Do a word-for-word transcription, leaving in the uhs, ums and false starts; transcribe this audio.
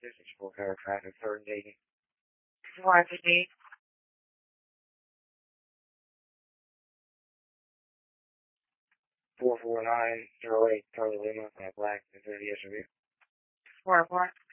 distance for car traffic, third and eighty. one fifty. four four nine zero eight, Charlie Lima, uh, black, and thirty S U V. four four.